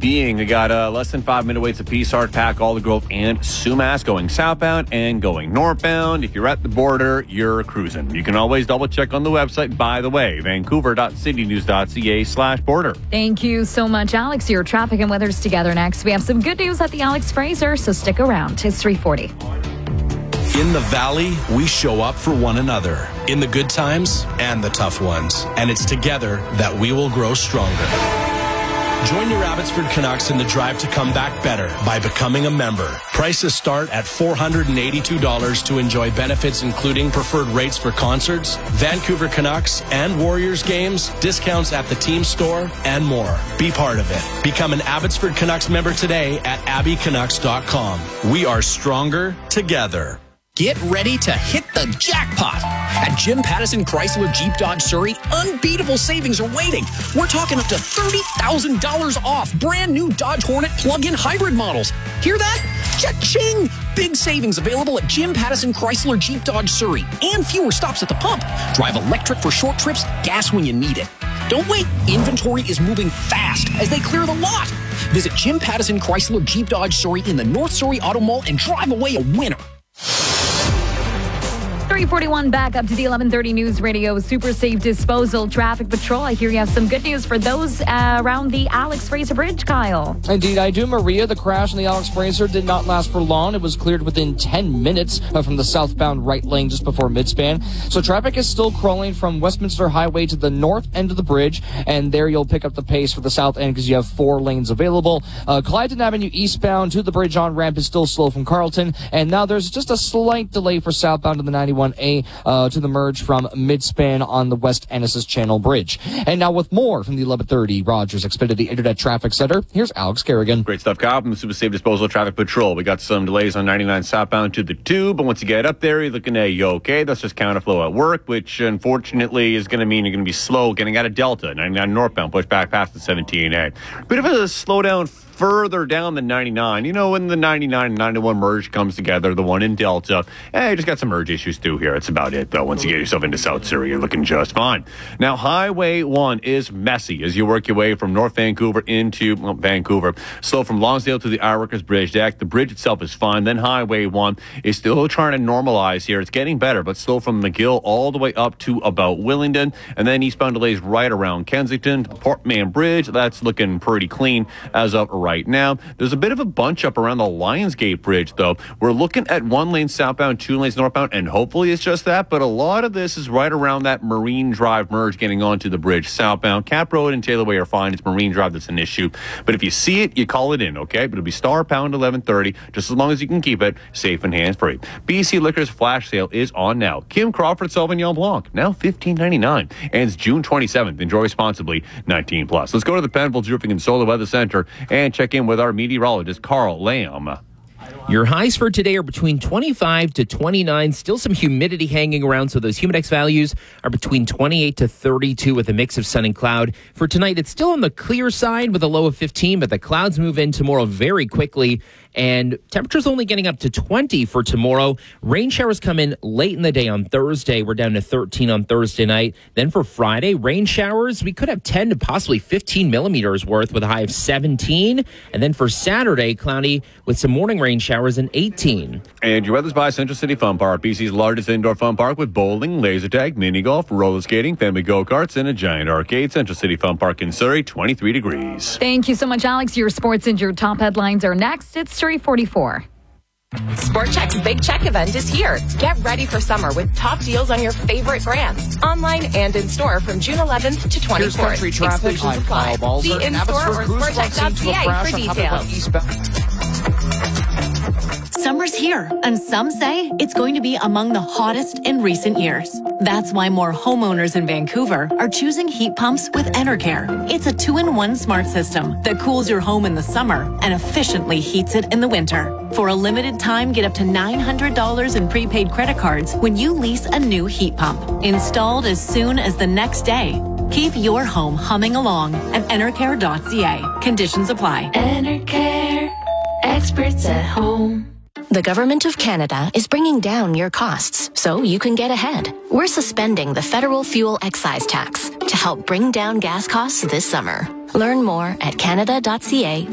being. We got less than 5 minute waits apiece, Hard Pack, Alder Grove, and Sumas going southbound and going northbound. If you're at the border, you're cruising. You can always double check on the website, by the way, vancouver.citynews.ca/border. Thank you so much, Alex. Your traffic and weather's together next. We have some good news at the Alex Fraser, so stick around. It's 3:40. In the Valley, we show up for one another in the good times and the tough ones. And it's together that we will grow stronger. Join your Abbotsford Canucks in the drive to come back better by becoming a member. Prices start at $482 to enjoy benefits including preferred rates for concerts, Vancouver Canucks and Warriors games, discounts at the team store, and more. Be part of it. Become an Abbotsford Canucks member today at abbycanucks.com. We are stronger together. Get ready to hit the jackpot. At Jim Pattison Chrysler Jeep Dodge Surrey, unbeatable savings are waiting. We're talking up to $30,000 off brand new Dodge Hornet plug-in hybrid models. Hear that? Cha-ching! Big savings available at Jim Pattison Chrysler Jeep Dodge Surrey and fewer stops at the pump. Drive electric for short trips, gas when you need it. Don't wait. Inventory is moving fast as they clear the lot. Visit Jim Pattison Chrysler Jeep Dodge Surrey in the North Surrey Auto Mall and drive away a winner. 3:41 back up to the 11:30 News Radio Super Safe Disposal Traffic Patrol. I hear you have some good news for those around the Alex Fraser Bridge, Kyle. Indeed, I do, Maria. The crash in the Alex Fraser did not last for long. It was cleared within 10 minutes from the southbound right lane just before midspan. So traffic is still crawling from Westminster Highway to the north end of the bridge, and there you'll pick up the pace for the south end because you have 4 lanes available. Clyden Avenue eastbound to the bridge on-ramp is still slow from Carleton, and now there's just a slight delay for southbound to the 91A to the merge from midspan on the West Ennis Channel Bridge. And now with more from the 1130 Rogers Xfinity Internet Traffic Center, here's Alex Kerrigan. Great stuff, Kyle, from the Super Safe Disposal Traffic Patrol. We got some delays on 99 southbound to the 2, but once you get up there, you're looking at you okay. That's just counterflow at work, which unfortunately is going to mean you're going to be slow getting out of Delta. 99 northbound, push back past the 17A. Bit of a slowdown further down the 99. You know, when the 99 and 91 merge comes together, the one in Delta, you just got some merge issues through here. That's about it, though. Once you get yourself into South Surrey, you're looking just fine. Now, Highway 1 is messy as you work your way from North Vancouver into Vancouver. Slow from Lonsdale to the Ironworkers Bridge deck. The bridge itself is fine. Then Highway 1 is still trying to normalize here. It's getting better, but slow from McGill all the way up to about Willingdon. And then eastbound delays right around Kensington to the Portman Bridge. That's looking pretty clean as of right now. There's a bit of a bunch up around the Lionsgate Bridge, though. We're looking at 1 lane southbound, 2 lanes northbound, and hopefully it's just that, but a lot of this is right around that Marine Drive merge getting onto the bridge southbound. Cap Road and Taylor Way are fine. It's Marine Drive that's an issue. But if you see it, you call it in, okay? But it'll be star pound 1130, just as long as you can keep it safe and hands-free. BC Liquor's flash sale is on now. Kim Crawford Sauvignon Blanc, now $15.99. Ends June 27th. Enjoy responsibly, 19+. Let's go to the Penfolds Roofing and Solar Weather Center and check in with our meteorologist, Carl Lamb. Your highs for today are between 25 to 29. Still some humidity hanging around, so those Humidex values are between 28 to 32 with a mix of sun and cloud. For tonight, it's still on the clear side with a low of 15, but the clouds move in tomorrow very quickly. And temperatures only getting up to 20 for tomorrow. Rain showers come in late in the day on Thursday. We're down to 13 on Thursday night. Then for Friday, rain showers, we could have 10 to possibly 15 millimeters worth with a high of 17. And then for Saturday, cloudy with some morning rain showers and 18. And your weather's by Central City Fun Park, BC's largest indoor fun park with bowling, laser tag, mini golf, roller skating, family go-karts, and a giant arcade. Central City Fun Park in Surrey, 23 degrees. Thank you so much, Alex. Your sports and your top headlines are next. It's 3:44. Sport Chek's Big Check event is here. Get ready for summer with top deals on your favorite brands, online and in store from June 11th to 24th. Here's country traffic. Exclusions apply. See in store or sportchek.ca for details. Summer's here, and some say it's going to be among the hottest in recent years. That's why more homeowners in Vancouver are choosing heat pumps with Enercare. It's a 2-in-1 smart system that cools your home in the summer and efficiently heats it in the winter. For a limited time, get up to $900 in prepaid credit cards when you lease a new heat pump. Installed as soon as the next day. Keep your home humming along at Enercare.ca. Conditions apply. Enercare. Experts at home. The Government of Canada is bringing down your costs so you can get ahead. We're suspending the federal fuel excise tax to help bring down gas costs this summer. Learn more at Canada.ca